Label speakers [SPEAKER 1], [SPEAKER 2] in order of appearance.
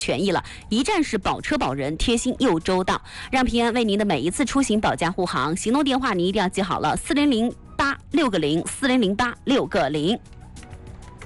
[SPEAKER 1] 权益了，一站式保车保人，贴心又周到，让平安为您的每一次出行保驾护航。行动电话您一定要记好了：4008-6个0，4008-6个0。